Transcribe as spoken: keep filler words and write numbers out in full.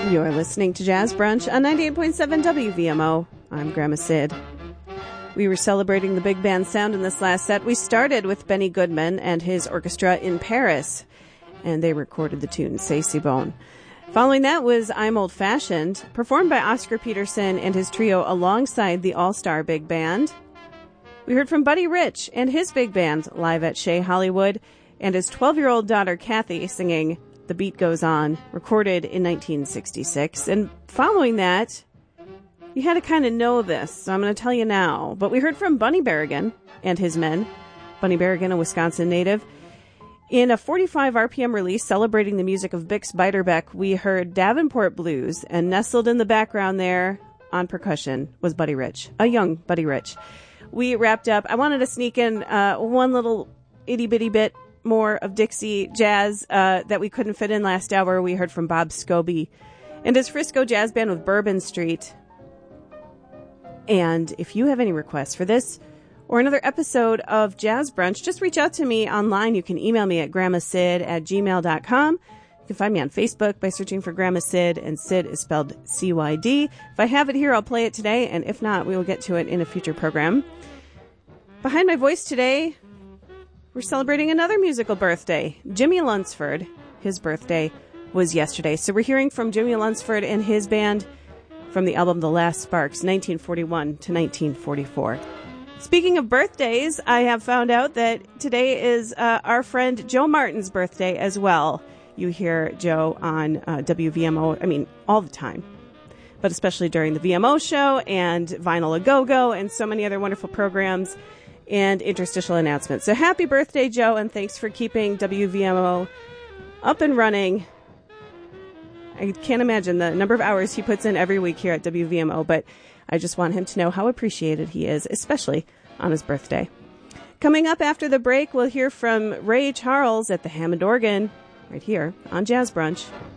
You're listening to Jazz Brunch on ninety-eight point seven W V M O. I'm Grandma Sid. We were celebrating the big band sound in this last set. We started with Benny Goodman and his orchestra in Paris, and they recorded the tune C'est Si Bon. Following that was I'm Old Fashioned, performed by Oscar Peterson and his trio alongside the All-Star Big Band. We heard from Buddy Rich and his big band live at Shea Hollywood, and his twelve-year-old daughter Kathy singing The Beat Goes On, recorded in nineteen sixty-six. And following that, you had to kind of know this, so I'm going to tell you now. But we heard from Bunny Berrigan and his men. Bunny Berrigan, a Wisconsin native. In a forty-five R P M release celebrating the music of Bix Beiderbecke, we heard Davenport Blues, and nestled in the background there on percussion was Buddy Rich, a young Buddy Rich. We wrapped up. I wanted to sneak in uh, one little itty-bitty bit more of Dixie jazz uh, that we couldn't fit in last hour. We heard from Bob Scobie and his Frisco Jazz Band with Bourbon Street. And if you have any requests for this or another episode of Jazz Brunch, just reach out to me online. You can email me at grandmasid at gmail dot com. You can find me on Facebook by searching for Grandma Sid, and Sid is spelled C Y D. If I have it here, I'll play it today, and if not, we will get to it in a future program. Behind my voice today, we're celebrating another musical birthday, Jimmy Lunsford. His birthday was yesterday. So we're hearing from Jimmy Lunsford and his band from the album The Last Sparks, nineteen forty-one to nineteen forty-four. Speaking of birthdays, I have found out that today is uh, our friend Joe Martin's birthday as well. You hear Joe on uh, W V M O, I mean, all the time, but especially during the V M O show and Vinyl A Go-Go and so many other wonderful programs and interstitial announcements. So happy birthday, Joe, and thanks for keeping W V M O up and running. I can't imagine the number of hours he puts in every week here at W V M O, but I just want him to know how appreciated he is, especially on his birthday. Coming up after the break, we'll hear from Ray Charles at the Hammond organ right here on Jazz Brunch.